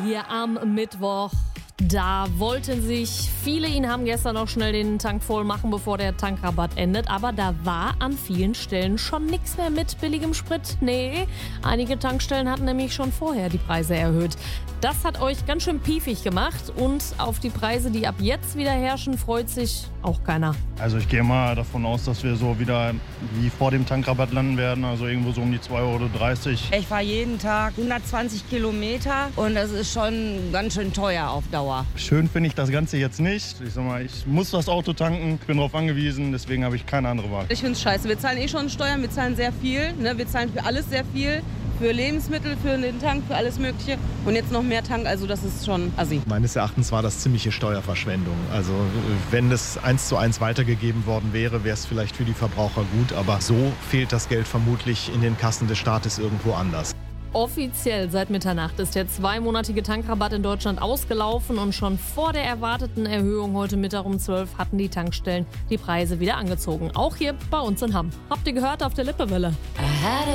hier am Mittwoch. Da wollten sich viele, ihn haben gestern auch schnell den Tank voll machen, bevor der Tankrabatt endet. Aber da war an vielen Stellen schon nichts mehr mit billigem Sprit. Nee, einige Tankstellen hatten nämlich schon vorher die Preise erhöht. Das hat euch ganz schön piefig gemacht und auf die Preise, die ab jetzt wieder herrschen, freut sich auch keiner. Also ich gehe mal davon aus, dass wir so wieder wie vor dem Tankrabatt landen werden, also irgendwo so um die 2,30 €. Ich fahre jeden Tag 120 Kilometer und das ist schon ganz schön teuer auf Dauer. Schön finde ich das Ganze jetzt nicht. Ich sag mal, ich muss das Auto tanken, bin darauf angewiesen, deswegen habe ich keine andere Wahl. Ich finde es scheiße. Wir zahlen schon Steuern, wir zahlen sehr viel. Ne? Wir zahlen für alles sehr viel. Für Lebensmittel, für den Tank, für alles Mögliche. Und jetzt noch mehr Tank, also das ist schon assi. Meines Erachtens war das ziemliche Steuerverschwendung. Also wenn es 1:1 weitergegeben worden wäre, wäre es vielleicht für die Verbraucher gut. Aber so fehlt das Geld vermutlich in den Kassen des Staates irgendwo anders. Offiziell seit Mitternacht ist der 2-monatige Tankrabatt in Deutschland ausgelaufen und schon vor der erwarteten Erhöhung heute Mittag um 12 hatten die Tankstellen die Preise wieder angezogen. Auch hier bei uns in Hamm. Habt ihr gehört auf der Lippewelle?